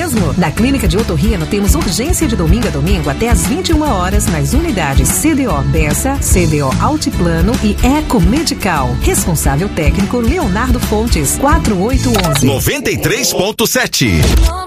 mesmo. Na Clínica de Otorrino temos urgência de domingo a domingo até às 21 horas nas unidades CDO Bessa, CDO Altiplano e Eco Medical. Responsável técnico Leonardo Fontes, 4811. 93.7.